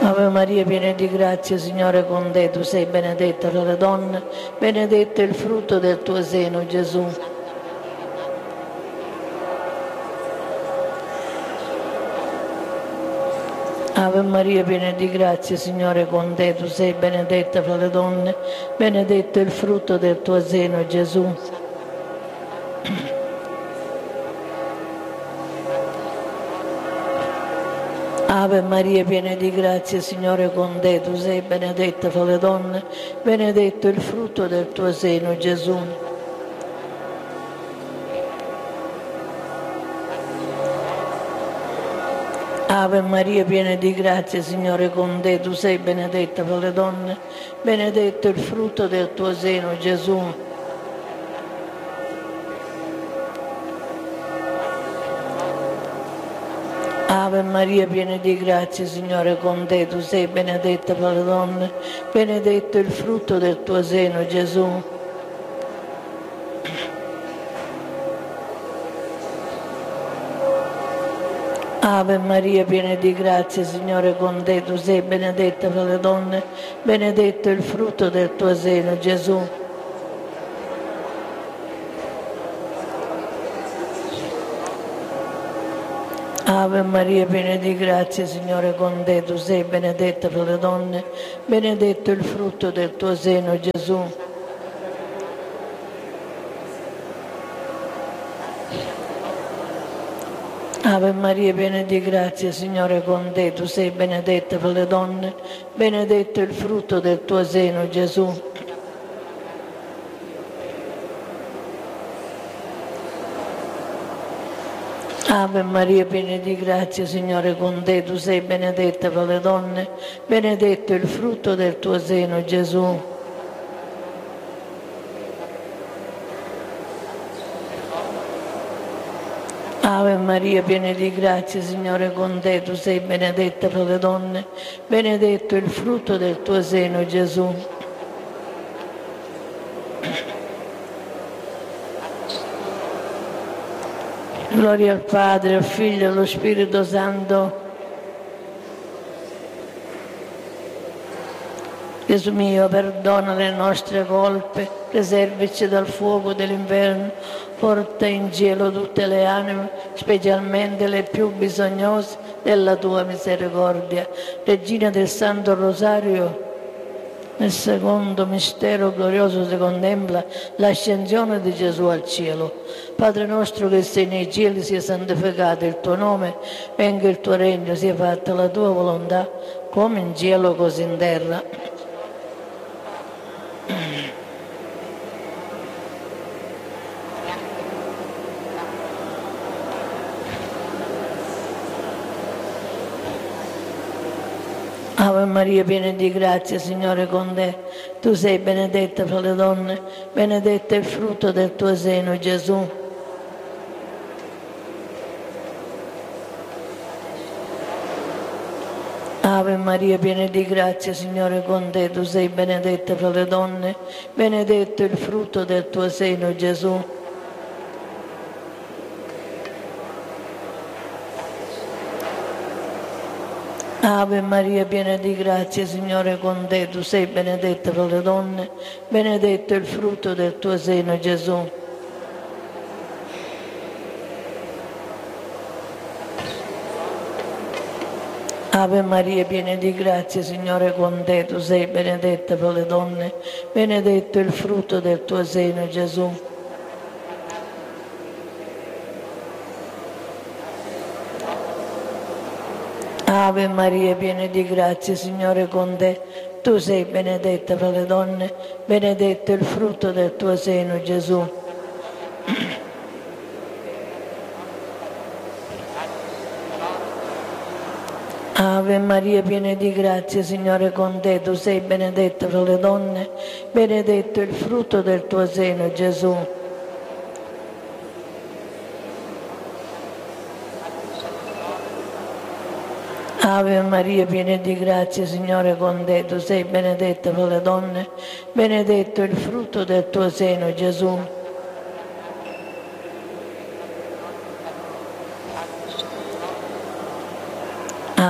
Ave Maria, piena di grazia, Signore è con te, tu sei benedetta tra le donne, benedetto è il frutto del tuo seno, Gesù. Ave Maria, piena di grazia, Signore è con te, tu sei benedetta fra le donne, benedetto è il frutto del tuo seno, Gesù. Ave Maria, piena di grazia, Signore è con te, tu sei benedetta fra le donne, benedetto è il frutto del tuo seno, Gesù. Ave Maria, piena di grazia, Signore è con te, tu sei benedetta fra le donne, benedetto è il frutto del tuo seno, Gesù. Ave Maria, piena di grazia, Signore è con te, tu sei benedetta fra le donne, benedetto è il frutto del tuo seno, Gesù. Ave Maria, piena di grazia, Signore è con te, tu sei benedetta fra le donne, benedetto è il frutto del tuo seno, Gesù. Ave Maria, piena di grazia, Signore è con te, tu sei benedetta fra le donne, benedetto è il frutto del tuo seno, Gesù. Ave Maria, piena di grazia, Signore è con te, tu sei benedetta fra le donne, benedetto è il frutto del tuo seno, Gesù. Ave Maria, piena di grazia, Signore è con te, tu sei benedetta fra le donne, benedetto è il frutto del tuo seno, Gesù. Ave Maria, piena di grazia, Signore è con te, tu sei benedetta fra le donne, benedetto è il frutto del tuo seno, Gesù. Gloria al Padre, al Figlio e allo Spirito Santo. Gesù mio, perdona le nostre colpe, preservici dal fuoco dell'inferno, porta in cielo tutte le anime, specialmente le più bisognose della tua misericordia. Regina del Santo Rosario, nel secondo mistero glorioso si contempla l'ascensione di Gesù al cielo. Padre nostro che sei nei cieli, sia santificato il tuo nome, venga il tuo regno, sia fatta la tua volontà, come in cielo così in terra. Ave Maria, piena di grazia, Signore è con te, tu sei benedetta fra le donne, benedetto è il frutto del tuo seno, Gesù. Ave Maria, piena di grazia, Signore è con te, tu sei benedetta fra le donne, benedetto è il frutto del tuo seno, Gesù. Ave Maria, piena di grazia, Signore è con te, tu sei benedetta fra le donne, benedetto è il frutto del tuo seno, Gesù. Ave Maria, piena di grazia, Signore è con te, tu sei benedetta fra le donne, benedetto è il frutto del tuo seno, Gesù. Ave Maria, piena di grazia, Signore è con te, tu sei benedetta fra le donne, benedetto è il frutto del tuo seno, Gesù. Ave Maria, piena di grazia, Signore è con te, tu sei benedetta fra le donne, benedetto è il frutto del tuo seno, Gesù. Ave Maria, piena di grazia, Signore è con te, tu sei benedetta fra le donne, benedetto è il frutto del tuo seno, Gesù.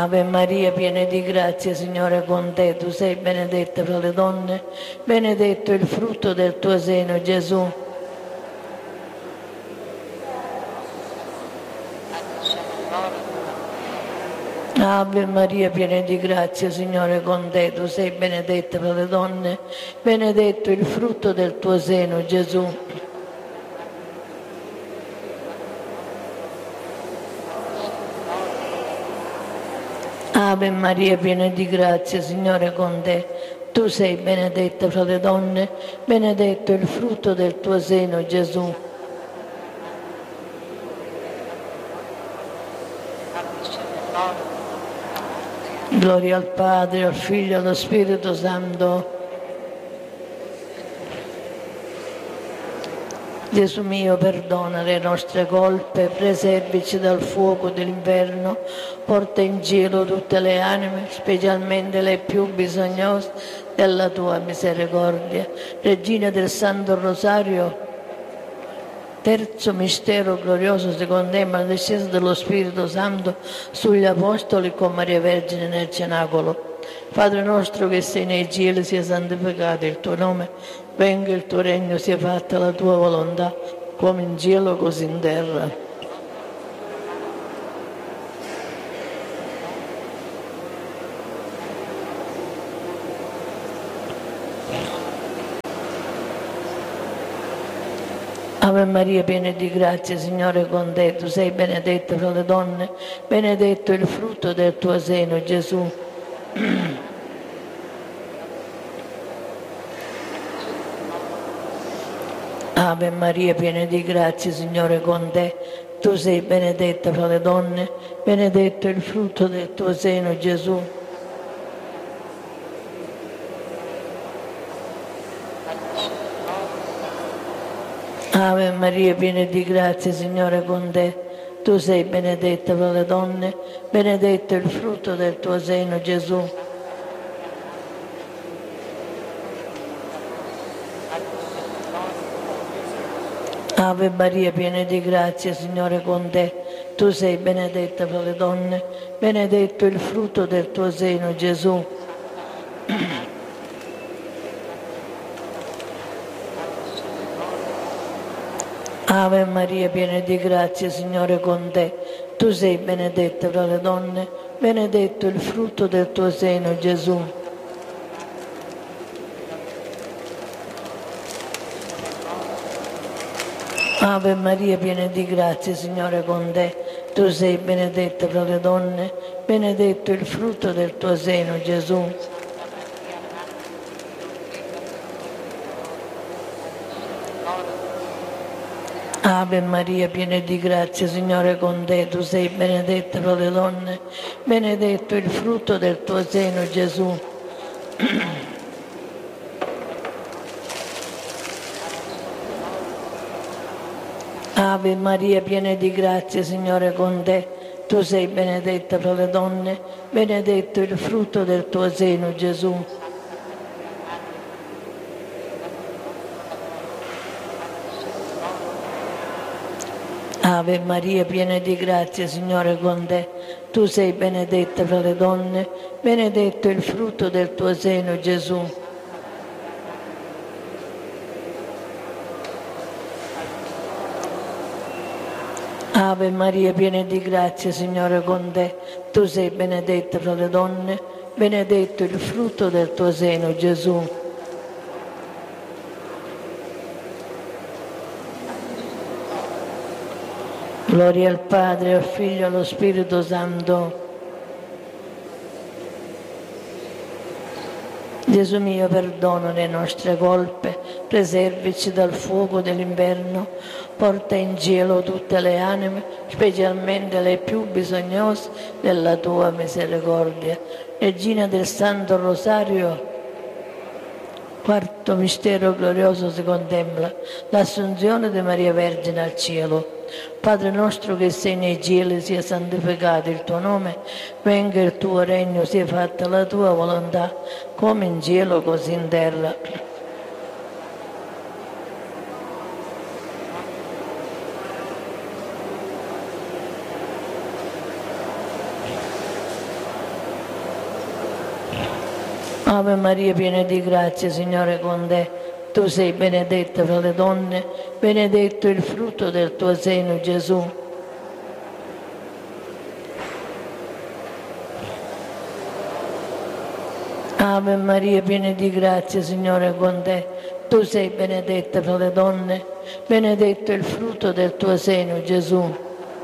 Ave Maria, piena di grazia, Signore è con te. Tu sei benedetta fra le donne, benedetto il frutto del tuo seno, Gesù. Ave Maria, piena di grazia, Signore è con te. Tu sei benedetta fra le donne, benedetto il frutto del tuo seno, Gesù. Ave Maria, piena di grazia, Signore è con te. Tu sei benedetta fra le donne, benedetto il frutto del tuo seno, Gesù. Gloria al Padre, al Figlio e allo Spirito Santo. Gesù mio, perdona le nostre colpe, preservici dal fuoco dell'inferno, porta in cielo tutte le anime, specialmente le più bisognose della tua misericordia. Regina del Santo Rosario, terzo mistero glorioso, secondo te, la discesa dello Spirito Santo sugli Apostoli con Maria Vergine nel cenacolo. Padre nostro che sei nei cieli, sia santificato il tuo nome, venga il tuo regno, sia fatta la tua volontà, come in cielo così in terra. Ave Maria, piena di grazia, Signore è con te. Tu sei benedetta fra le donne, benedetto il frutto del tuo seno, Gesù. Ave Maria, piena di grazia, Signore è con te. Tu sei benedetta fra le donne, benedetto il frutto del tuo seno, Gesù. Ave Maria, piena di grazia, Signore è con te. Tu sei benedetta fra le donne, benedetto il frutto del tuo seno, Gesù. Ave Maria, piena di grazia, Signore è con te. Tu sei benedetta fra le donne, benedetto il frutto del tuo seno, Gesù. Ave Maria, piena di grazia, Signore è con te. Tu sei benedetta fra le donne, benedetto il frutto del tuo seno, Gesù. Ave Maria, piena di grazia, Signore è con te. Tu sei benedetta fra le donne, benedetto il frutto del tuo seno, Gesù. Ave Maria, piena di grazia, Signore è con te. Tu sei benedetta fra le donne, benedetto il frutto del tuo seno, Gesù. Ave Maria, piena di grazia, Signore è con te. Tu sei benedetta fra le donne, benedetto il frutto del tuo seno, Gesù. Ave Maria, piena di grazia, Signore è con te. Tu sei benedetta fra le donne, benedetto il frutto del tuo seno, Gesù. Ave Maria, piena di grazia, Signore è con te. Tu sei benedetta fra le donne, benedetto il frutto del tuo seno, Gesù. Gloria al Padre, al Figlio e allo Spirito Santo. Gesù mio, perdona le nostre colpe, preservici dal fuoco dell'inverno, porta in cielo tutte le anime, specialmente le più bisognose della tua misericordia. Regina del Santo Rosario, quarto mistero glorioso si contempla l'assunzione di Maria Vergine al cielo. Padre nostro che sei nei cieli, sia santificato il tuo nome, venga il tuo regno, sia fatta la tua volontà, come in cielo così in terra. Ave Maria, piena di grazia, Signore è con te. Tu sei benedetta fra le donne, benedetto il frutto del tuo seno, Gesù. Ave Maria, piena di grazia, Signore è con te. Tu sei benedetta fra le donne, benedetto il frutto del tuo seno, Gesù.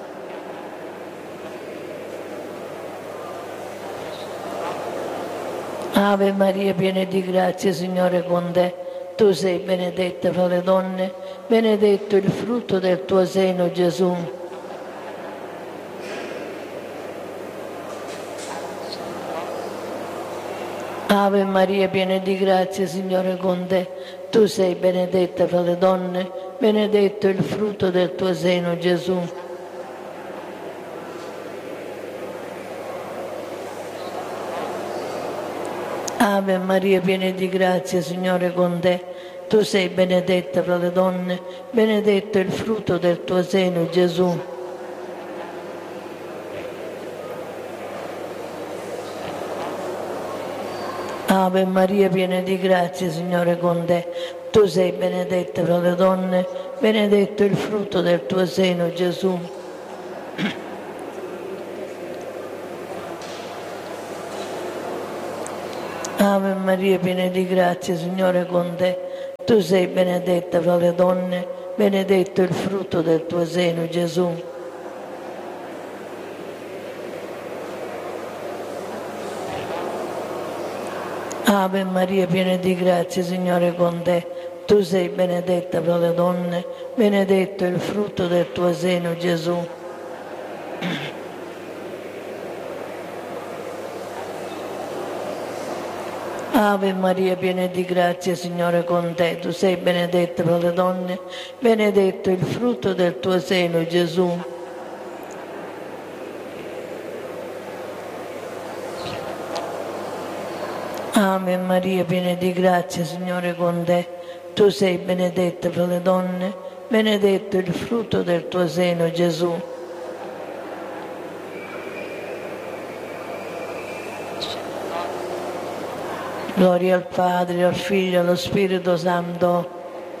Ave Maria, piena di grazia, Signore è con te. Tu sei benedetta fra le donne, benedetto il frutto del tuo seno, Gesù. Ave Maria, piena di grazia, Signore è con te. Tu sei benedetta fra le donne, benedetto il frutto del tuo seno, Gesù. Ave Maria, piena di grazia, Signore è con te. Tu sei benedetta fra le donne, benedetto il frutto del tuo seno, Gesù. Ave Maria, piena di grazia, Signore è con te. Tu sei benedetta fra le donne, benedetto il frutto del tuo seno, Gesù. Ave Maria, piena di grazia, Signore è con te. Tu sei benedetta fra le donne, benedetto il frutto del tuo seno, Gesù. Ave Maria, piena di grazia, Signore è con te. Tu sei benedetta fra le donne, benedetto il frutto del tuo seno, Gesù. Ave Maria, piena di grazia, Signore è con te. Tu sei benedetta fra le donne, benedetto il frutto del tuo seno, Gesù. Ave Maria, piena di grazia, Signore è con te. Tu sei benedetta fra le donne, benedetto il frutto del tuo seno, Gesù. Gloria al Padre, al Figlio e allo Spirito Santo.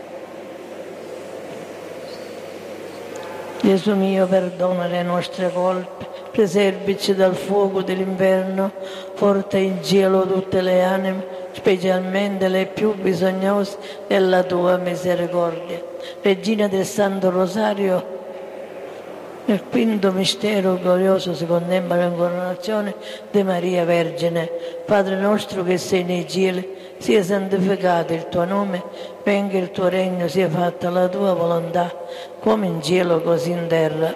Gesù mio, perdona le nostre colpe, preservici dal fuoco dell'inferno, porta in cielo tutte le anime, specialmente le più bisognose della tua misericordia. Regina del Santo Rosario, nel quinto mistero glorioso si contempla l'incoronazione di Maria Vergine. Padre nostro che sei nei cieli, sia santificato il tuo nome, venga il tuo regno, sia fatta la tua volontà, come in cielo così in terra.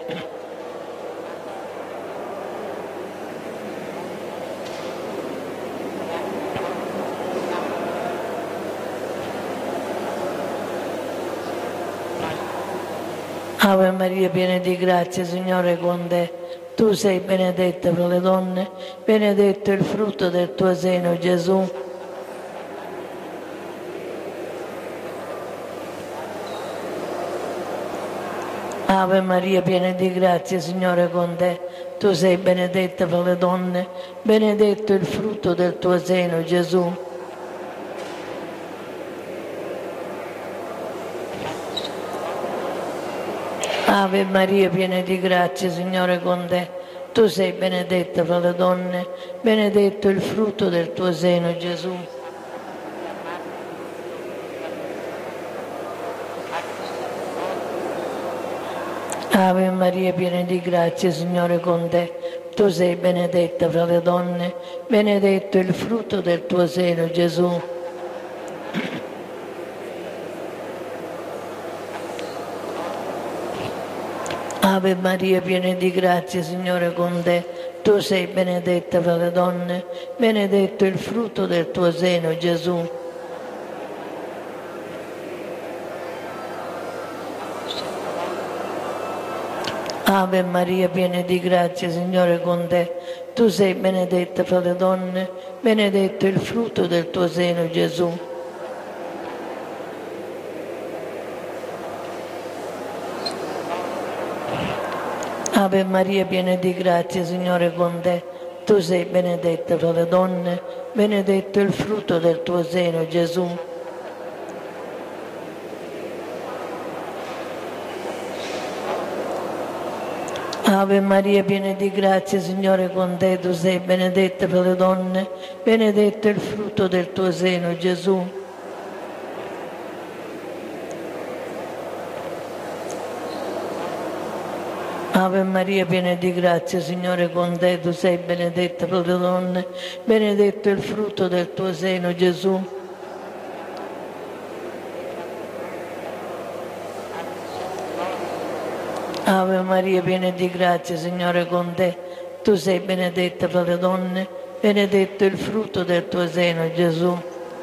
Ave Maria, piena di grazia, Signore è con te. Tu sei benedetta fra le donne, benedetto il frutto del tuo seno, Gesù. Ave Maria, piena di grazia, Signore è con te. Tu sei benedetta fra le donne, benedetto il frutto del tuo seno, Gesù. Ave Maria, piena di grazia, Signore è con te. Tu sei benedetta fra le donne, benedetto il frutto del tuo seno, Gesù. Ave Maria, piena di grazia, Signore è con te. Tu sei benedetta fra le donne, benedetto il frutto del tuo seno, Gesù. Ave Maria, piena di grazia, Signore è con te. Tu sei benedetta fra le donne, benedetto il frutto del tuo seno, Gesù. Ave Maria, piena di grazia, Signore è con te. Tu sei benedetta fra le donne, benedetto il frutto del tuo seno, Gesù. Ave Maria, piena di grazia, Signore è con te. Tu sei benedetta fra le donne, benedetto il frutto del tuo seno, Gesù. Ave Maria, piena di grazia, Signore è con te, tu sei benedetta fra le donne, benedetto il frutto del tuo seno, Gesù. Ave Maria, piena di grazia, Signore è con te, tu sei benedetta fra le donne, benedetto il frutto del tuo seno, Gesù. Ave Maria, piena di grazia, Signore è con te, tu sei benedetta fra le donne, benedetto il frutto del tuo seno, Gesù.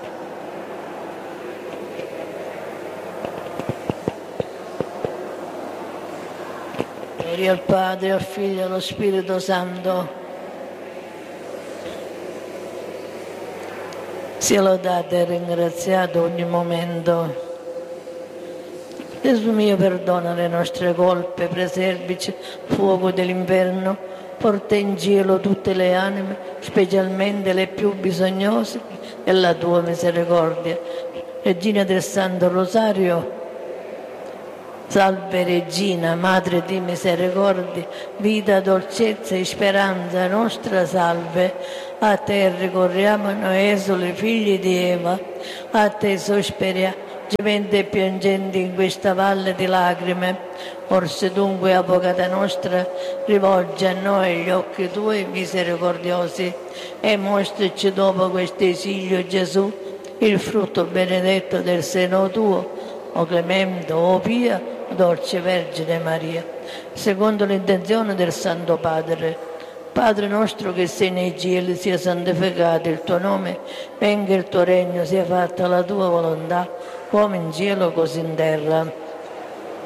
Gloria al Padre, al Figlio e allo Spirito Santo. Sia lodato e ringraziato ogni momento. Gesù mio, perdona le nostre colpe, preservici fuoco dell'inverno, porta in cielo tutte le anime, specialmente le più bisognose della tua misericordia. Regina del Santo Rosario, salve Regina, Madre di misericordia, vita, dolcezza e speranza nostra, salve. A te ricorriamo noi esuli, figli di Eva, a te sospiriamo, gementi e piangenti in questa valle di lacrime. Orse dunque, Avvocata nostra, rivolgi a noi gli occhi tuoi misericordiosi e mostraci dopo questo esilio, Gesù, il frutto benedetto del seno tuo, o clemente, o pia, dolce Vergine Maria. Secondo l'intenzione del Santo Padre. Padre nostro che sei nei cieli, sia santificato il tuo nome, venga il tuo regno, sia fatta la tua volontà, come in cielo così in terra.